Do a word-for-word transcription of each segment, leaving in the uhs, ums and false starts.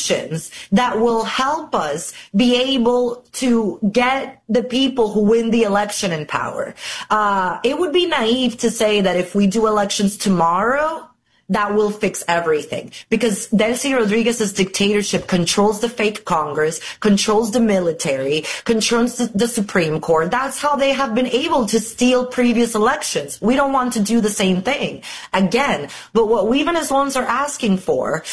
institutions that will help us be able to get the people who win the election in power. Uh, it would be naive to say that if we do elections tomorrow, that will fix everything, because Delcy Rodriguez's dictatorship controls the fake Congress, controls the military, controls the, the Supreme Court. That's how they have been able to steal previous elections. We don't want to do the same thing again. But what we Venezuelans are asking for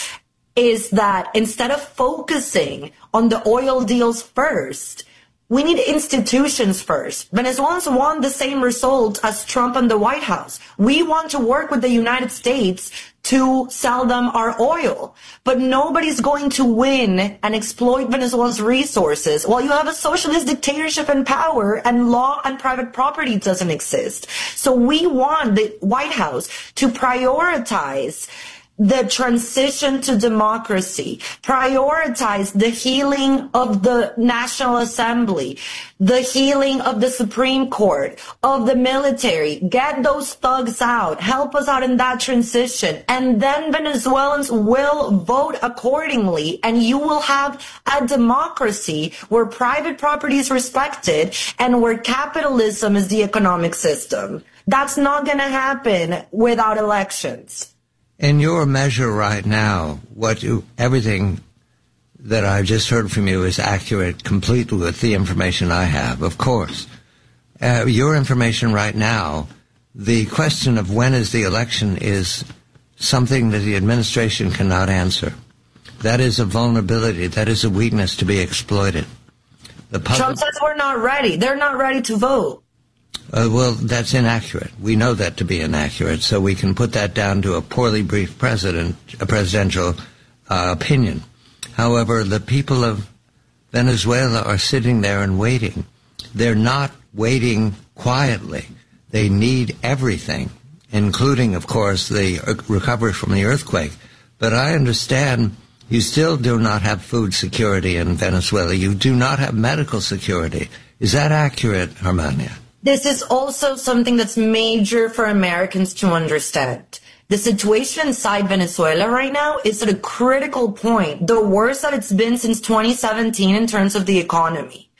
is that instead of focusing on the oil deals first, we need institutions first. Venezuelans want the same result as Trump and the White House. We want to work with the United States to sell them our oil. But nobody's going to win and exploit Venezuela's resources while you have a socialist dictatorship in power and law and private property doesn't exist. So we want the White House to prioritize the transition to democracy, prioritize the healing of the National Assembly, the healing of the Supreme Court, of the military. Get those thugs out. Help us out in that transition. And then Venezuelans will vote accordingly, and you will have a democracy where private property is respected and where capitalism is the economic system. That's not going to happen without elections. In your measure right now, what you, everything that I've just heard from you is accurate completely with the information I have, of course. Uh, your information right now, the question of when is the election is something that the administration cannot answer. That is a vulnerability. That is a weakness to be exploited. The public, Trump says we're not ready. They're not ready to vote. Uh, well, that's inaccurate. We know that to be inaccurate, so we can put that down to a poorly briefed president, a presidential uh, opinion. However, the people of Venezuela are sitting there and waiting. They're not waiting quietly. They need everything, including, of course, the recovery from the earthquake. But I understand you still do not have food security in Venezuela. You do not have medical security. Is that accurate, Germania? This is also something that's major for Americans to understand. The situation inside Venezuela right now is at a critical point, the worst that it's been since twenty seventeen in terms of the economy.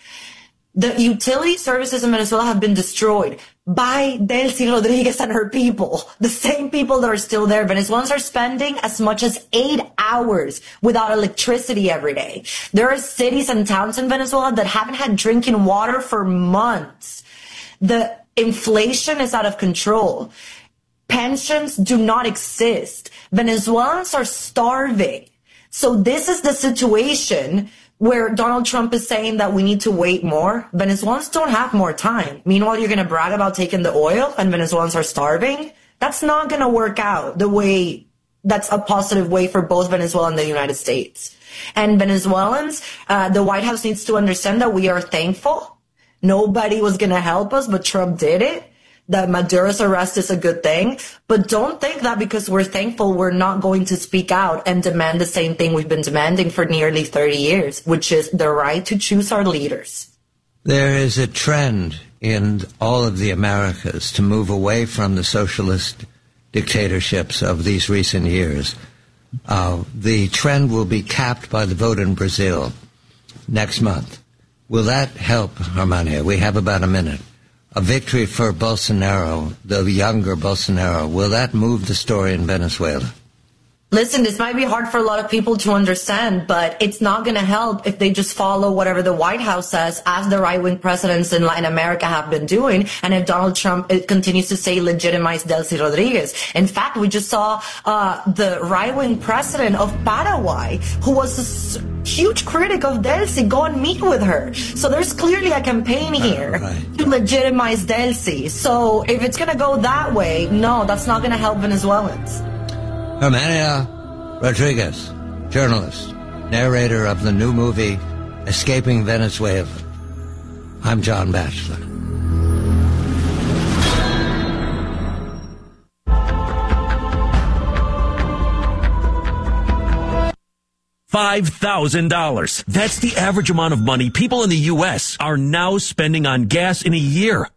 The utility services in Venezuela have been destroyed by Delcy Rodriguez and her people, the same people that are still there. Venezuelans are spending as much as eight hours without electricity every day. There are cities and towns in Venezuela that haven't had drinking water for months. The inflation is out of control. Pensions do not exist. Venezuelans are starving. So this is the situation where Donald Trump is saying that we need to wait more. Venezuelans don't have more time. Meanwhile, you're going to brag about taking the oil and Venezuelans are starving? That's not going to work out the way that's a positive way for both Venezuela and the United States. And Venezuelans, uh, the White House needs to understand that we are thankful. Nobody was going to help us, but Trump did it. That Maduro's arrest is a good thing. But don't think that because we're thankful, we're not going to speak out and demand the same thing we've been demanding for nearly thirty years, which is the right to choose our leaders. There is a trend in all of the Americas to move away from the socialist dictatorships of these recent years. Uh, the trend will be capped by the vote in Brazil next month. Will that help, Germania? We have about a minute. A victory for Bolsonaro, the younger Bolsonaro, will that move the story in Venezuela? Listen, this might be hard for a lot of people to understand, but it's not going to help if they just follow whatever the White House says, as the right-wing presidents in Latin America have been doing, and if Donald Trump continues to say legitimize Delcy Rodriguez. In fact, we just saw uh, the right-wing president of Paraguay, who was a huge critic of Delcy, go and meet with her. So there's clearly a campaign here uh, right. to legitimize Delcy. So if it's going to go that way, no, that's not going to help Venezuelans. Germania Rodriguez, journalist, narrator of the new movie Escaping Venezuela. I'm John Batchelor. five thousand dollars. That's the average amount of money people in the U S are now spending on gas in a year.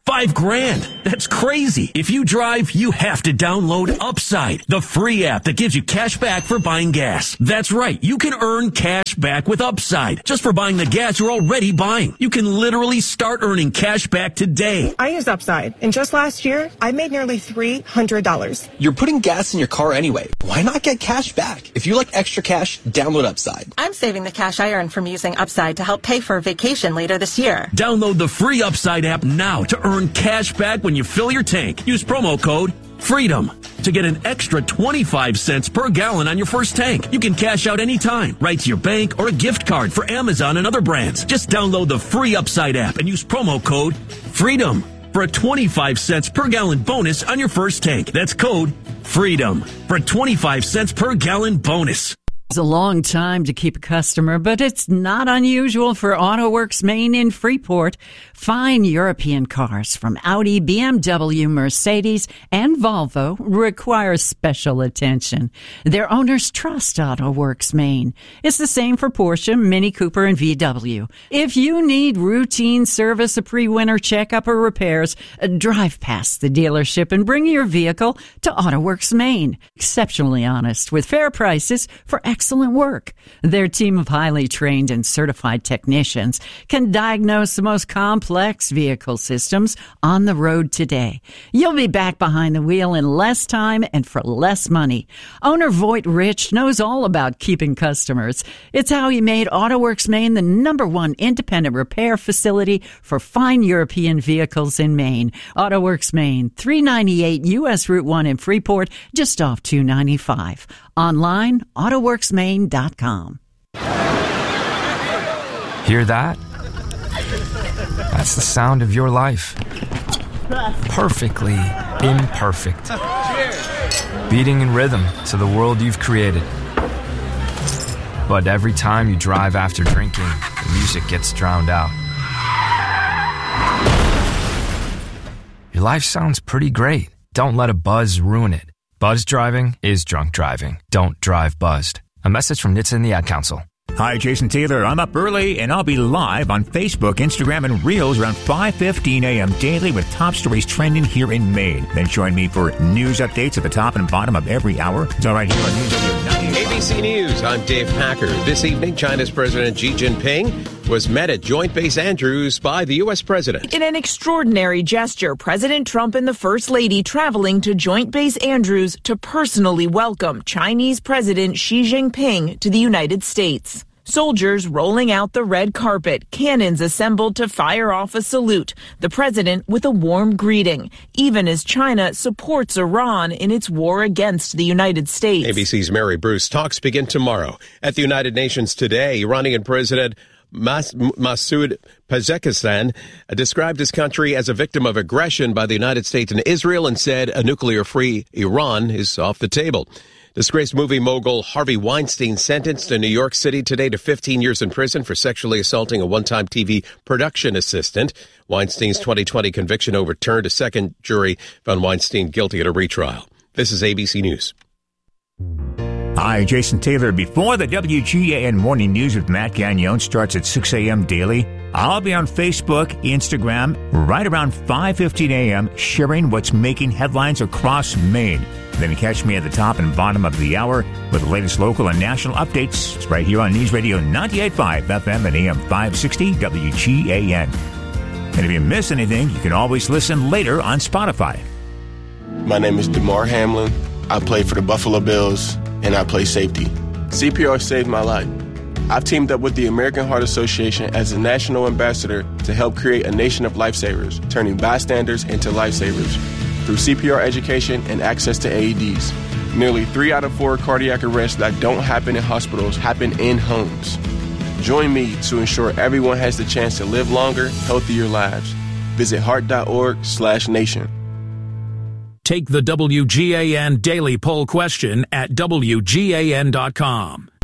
Five grand. That's crazy. If you drive, you have to download Upside, the free app that gives you cash back for buying gas. That's right. You can earn cash back with Upside just for buying the gas you're already buying. You can literally start earning cash back today. I use Upside, and just last year, I made nearly three hundred dollars. You're putting gas in your car anyway. Why not get cash back? If you like extra cash, download Upside. I'm saving the cash I earn from using Upside to help pay for a vacation later this year. Download the free Upside app now to earn cash back when you fill your tank. Use promo code FREEDOM to get an extra twenty-five cents per gallon on your first tank. You can cash out anytime, right to your bank or a gift card for Amazon and other brands. Just download the free Upside app and use promo code FREEDOM for a twenty-five cents per gallon bonus on your first tank. That's code FREEDOM for a twenty-five cents per gallon bonus. It's a long time to keep a customer, but it's not unusual for AutoWorks Maine in Freeport. Fine European cars from Audi, B M W, Mercedes, and Volvo require special attention. Their owners trust AutoWorks Maine. It's the same for Porsche, Mini Cooper, and V W. If you need routine service, a pre-winter checkup, or repairs, drive past the dealership and bring your vehicle to AutoWorks Maine. Exceptionally honest with fair prices for excellent work. Their team of highly trained and certified technicians can diagnose the most complex vehicle systems on the road today. You'll be back behind the wheel in less time and for less money. Owner Voight Rich knows all about keeping customers. It's how he made AutoWorks Maine the number one independent repair facility for fine European vehicles in Maine. AutoWorks Maine, three ninety-eight U S Route one in Freeport, just off two ninety-five. Online, autoworks maine dot com. Hear that? That's the sound of your life. Perfectly imperfect. Beating in rhythm to the world you've created. But every time you drive after drinking, the music gets drowned out. Your life sounds pretty great. Don't let a buzz ruin it. Buzz driving is drunk driving. Don't drive buzzed. A message from N H T S A and the Ad Council. Hi, Jason Taylor. I'm up early, and I'll be live on Facebook, Instagram, and Reels around five fifteen a.m. daily with top stories trending here in Maine. Then join me for news updates at the top and bottom of every hour. It's all right here on News Radio ninety-eight. A B C News, I'm Dave Packer. This evening, China's President Xi Jinping was met at Joint Base Andrews by the U S President. In an extraordinary gesture, President Trump and the First Lady traveling to Joint Base Andrews to personally welcome Chinese President Xi Jinping to the United States. Soldiers rolling out the red carpet, cannons assembled to fire off a salute, the president with a warm greeting, even as China supports Iran in its war against the United States. A B C's Mary Bruce. Talks begin tomorrow at the United Nations today. Iranian President Mas- Masoud Pezeshkian described his country as a victim of aggression by the United States and Israel and said a nuclear-free Iran is off the table. Disgraced movie mogul Harvey Weinstein sentenced in New York City today to fifteen years in prison for sexually assaulting a one-time T V production assistant. Weinstein's twenty twenty conviction overturned. A second jury found Weinstein guilty at a retrial. This is A B C News. Hi, Jason Taylor. Before the W G A N Morning News with Matt Gagnon starts at six a.m. daily, I'll be on Facebook, Instagram, right around five fifteen a.m., sharing what's making headlines across Maine. Then catch me at the top and bottom of the hour with the latest local and national updates. It's right here on News Radio ninety-eight point five F M and A M five sixty W G A N. And if you miss anything, you can always listen later on Spotify. My name is DeMar Hamlin. I play for the Buffalo Bills, and I play safety. C P R saved my life. I've teamed up with the American Heart Association as a national ambassador to help create a nation of lifesavers, turning bystanders into lifesavers through C P R education and access to A E Ds. Nearly three out of four cardiac arrests that don't happen in hospitals happen in homes. Join me to ensure everyone has the chance to live longer, healthier lives. Visit heart.org slash nation. Take the W G A N Daily Poll question at W G A N dot com.